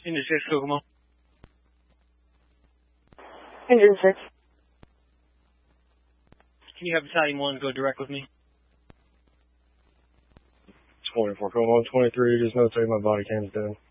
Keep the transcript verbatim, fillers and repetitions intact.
Engine six, Kokomo. Engine six. Can you have Battalion one go direct with me? twenty-four, Kokomo, twenty-three, just notate my body cam's down.